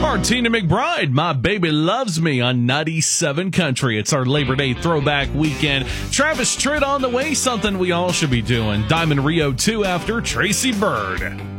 Martina McBride, My Baby Loves Me on 97 Country. It's our Labor Day throwback weekend. Travis Tritt on the way, something we all should be doing. Diamond Rio 2 after Tracy Bird.